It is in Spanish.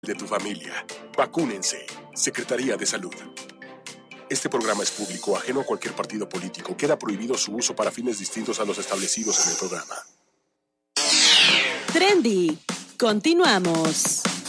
de tu familia. Vacúnense. Secretaría de Salud. Este programa es público, ajeno a cualquier partido político. Queda prohibido su uso para fines distintos a los establecidos en el programa. Trendy. Continuamos.